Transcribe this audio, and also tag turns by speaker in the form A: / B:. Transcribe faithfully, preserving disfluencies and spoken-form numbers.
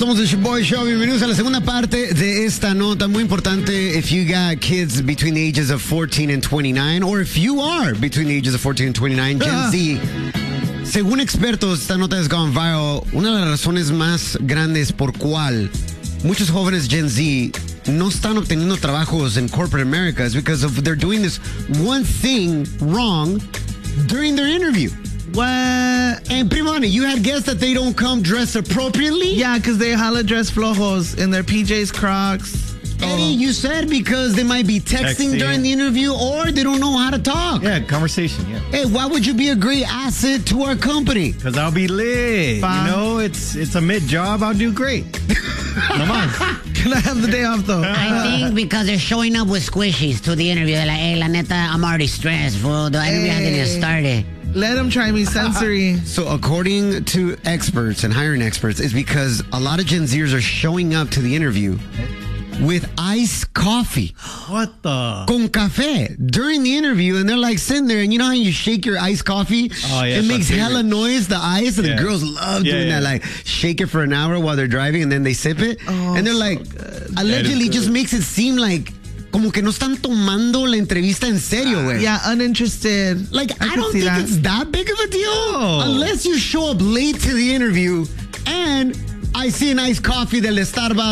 A: Somos el Boy Show. Bienvenidos a la segunda parte de esta nota muy importante. If you got kids between the ages of fourteen and twenty-nine, or if you are between the ages of fourteen and twenty-nine, Gen
B: Ah.
A: Z, según expertos, esta nota has gone viral. Una de las razones más grandes por cual muchos jóvenes Gen Z no están obteniendo trabajos en corporate America is because of they're doing this one thing wrong during their interview.
B: What?
A: And Primani, you had guessed that they don't come dressed appropriately?
B: Yeah, because they holla dress flojos in their P Js, Crocs.
A: Eddie, you said because they might be texting,
C: Texting.
A: during the interview or they don't know how to talk.
C: Yeah, conversation, yeah.
A: Hey, why would you be a great asset to our company?
C: Because I'll be lit.
B: Fine.
C: You know, it's it's a mid-job. I'll do great. No más.
B: Can I have the day off, though?
D: I think because they're showing up with squishies to the interview. They're like, hey, la neta, I'm already stressed, bro. The interview hasn't even
B: Hey.
D: started.
B: Let them try me sensory.
A: So according to experts and hiring experts, it's because a lot of Gen Zers are showing up to the interview with iced coffee,
C: What the?
A: con café, during the interview, and they're like sitting there, and you know how you shake your iced coffee?
C: Oh, yeah,
A: it
C: it's my
A: makes hella
C: favorite.
A: noise, the ice, and
C: Yeah.
A: the girls love
C: Yeah,
A: doing
C: yeah.
A: that, like shake it for an hour while they're driving, and then they sip it,
B: Oh,
A: and they're
B: so
A: like,
B: good.
A: allegedly
C: That is
A: just
C: good.
A: makes it seem like como que no están tomando la entrevista en serio, güey.
B: Yeah, uninterested.
A: Like, I,
B: can
A: don't
B: see
A: think
B: that.
A: it's that big of a deal.
C: No.
A: Unless you show up late to the interview and I see an iced coffee del Starbucks